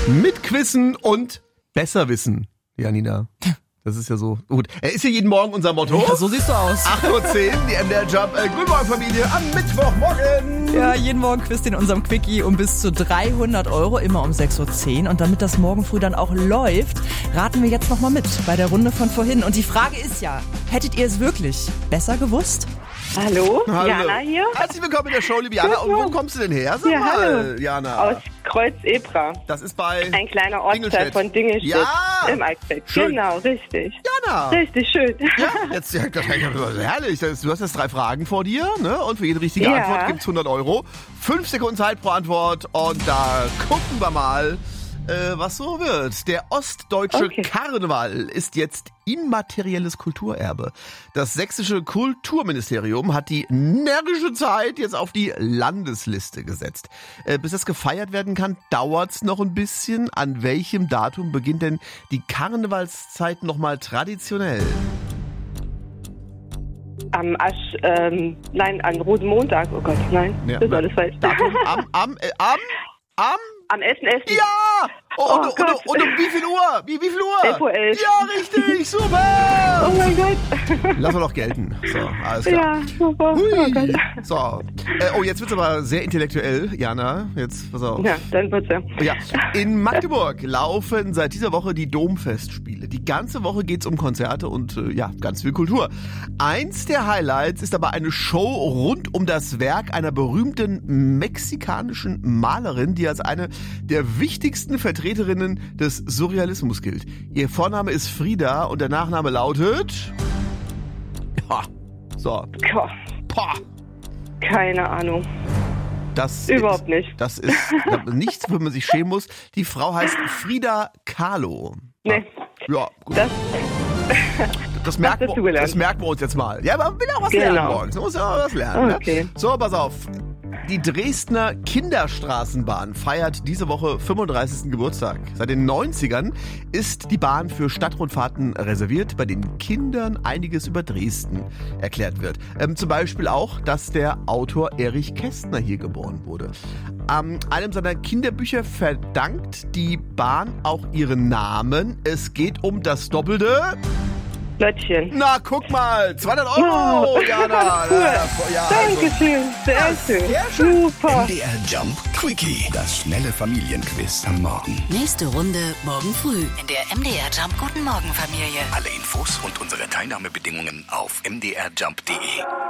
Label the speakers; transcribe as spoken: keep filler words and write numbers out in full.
Speaker 1: Mit Quizzen und Besserwissen, Janina. Das ist ja so gut. Er ist ja jeden Morgen unser Motto.
Speaker 2: Ja, so siehst du aus.
Speaker 1: acht Uhr zehn, die M D R Jump. Äh, Guten Morgen, Familie, am Mittwochmorgen.
Speaker 2: Ja, jeden Morgen quizt in unserem Quickie um bis zu dreihundert Euro, immer um sechs Uhr zehn. Und damit das morgen früh dann auch läuft, raten wir jetzt nochmal mit bei der Runde von vorhin. Und die Frage ist ja, hättet ihr es wirklich besser gewusst?
Speaker 3: Hallo,
Speaker 1: Hallo.
Speaker 3: Jana hier.
Speaker 1: Herzlich willkommen in der Show, liebe Jana. Und wo kommst du denn her? Sag
Speaker 3: Ja,
Speaker 1: mal,
Speaker 3: hallo.
Speaker 1: Jana.
Speaker 3: Aus Kreuz-Ebra.
Speaker 1: Das ist bei
Speaker 3: Ein kleiner Ortsteil
Speaker 1: Dingelstedt.
Speaker 3: von Dingelstedt
Speaker 1: Ja.
Speaker 3: im Eichsfeld.
Speaker 1: Schön.
Speaker 3: Genau, richtig.
Speaker 1: Jana.
Speaker 3: Richtig schön.
Speaker 1: Ja, jetzt, ja, das ist herrlich. Das- Du hast jetzt drei Fragen vor dir, ne? Und für jede richtige
Speaker 3: Ja.
Speaker 1: Antwort gibt's hundert Euro. Fünf Sekunden Zeit pro Antwort. Und da gucken wir mal, äh, was so wird. Der ostdeutsche
Speaker 3: Okay.
Speaker 1: Karneval ist jetzt immaterielles Kulturerbe. Das sächsische Kulturministerium hat die närrische Zeit jetzt auf die Landesliste gesetzt. Äh, bis das gefeiert werden kann, dauert's noch ein bisschen. An welchem Datum beginnt denn die Karnevalszeit nochmal traditionell?
Speaker 3: Am Asch, ähm, nein, an Rosenmontag. Oh Gott, nein,
Speaker 1: Ja,
Speaker 3: das ist alles falsch.
Speaker 1: Datum am, am, äh, am, am,
Speaker 3: Am elften elften
Speaker 1: ja! Oh,
Speaker 3: Oh
Speaker 1: und, und,
Speaker 3: Gott.
Speaker 1: und, um wie viel Uhr? Wie, wie viel Uhr?
Speaker 3: elf Uhr elf.
Speaker 1: Ja, richtig, super!
Speaker 3: Oh mein Gott.
Speaker 1: Lass mal doch gelten. So, alles klar.
Speaker 3: Ja, super. Oh
Speaker 1: Hui.
Speaker 3: Gott.
Speaker 1: So. Äh, oh, jetzt wird's aber sehr intellektuell, Jana. Jetzt, pass auf.
Speaker 3: Ja, dann wird's ja.
Speaker 1: Ja, in Magdeburg laufen seit dieser Woche die Domfestspiele. Die ganze Woche geht's um Konzerte und äh, ja, ganz viel Kultur. Eins der Highlights ist aber eine Show rund um das Werk einer berühmten mexikanischen Malerin, die als eine der wichtigsten Vertreterinnen des Surrealismus gilt. Ihr Vorname ist Frida und der Nachname lautet... Ja, so.
Speaker 3: Boah,
Speaker 1: Pah.
Speaker 3: keine Ahnung.
Speaker 1: Das
Speaker 3: Überhaupt
Speaker 1: ist,
Speaker 3: nicht.
Speaker 1: Das ist nichts, wofür man sich schämen muss. Die Frau heißt Frida Kahlo.
Speaker 3: Nee.
Speaker 1: Ja, gut.
Speaker 3: Das,
Speaker 1: Das merken,
Speaker 3: dazu
Speaker 1: wir,
Speaker 3: gelernt.
Speaker 1: das merken wir uns jetzt mal. Ja, aber man will auch was
Speaker 3: Genau.
Speaker 1: lernen morgens. Man muss ja auch was lernen.
Speaker 3: Okay.
Speaker 1: Ne? So, pass auf. Die Dresdner Kinderstraßenbahn feiert diese Woche fünfunddreißigsten Geburtstag. Seit den neunzigern ist die Bahn für Stadtrundfahrten reserviert, bei denen Kindern einiges über Dresden erklärt wird. Ähm, zum Beispiel auch, dass der Autor Erich Kästner hier geboren wurde. Ähm, einem seiner Kinderbücher verdankt die Bahn auch ihren Namen. Es geht um das doppelte...
Speaker 3: Lötchen.
Speaker 1: Na, guck mal, zweihundert Euro,
Speaker 3: Oh.
Speaker 1: Jana.
Speaker 3: Cool.
Speaker 1: Ja, also,
Speaker 3: Dankeschön. Sehr schön.
Speaker 1: sehr schön.
Speaker 3: Super.
Speaker 4: M D R Jump Quickie. Das schnelle Familienquiz am Morgen.
Speaker 5: Nächste Runde morgen früh in der M D R Jump Guten Morgen Familie.
Speaker 4: Alle Infos und unsere Teilnahmebedingungen auf m d r jump punkt d e.